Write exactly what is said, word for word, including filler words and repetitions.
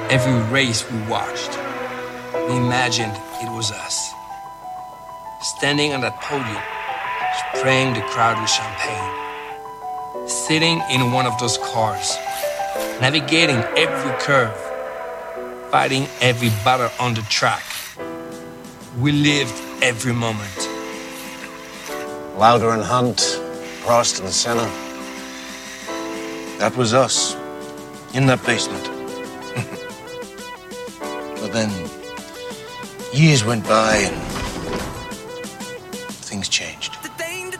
Every race we watched, we imagined it was us. Standing on that podium, spraying the crowd with champagne. Sitting in one of those cars, navigating every curve, fighting every battle on the track. We lived every moment. Lauder and Hunt, Prost and Senna. That was us, in that basement. But then, years went by and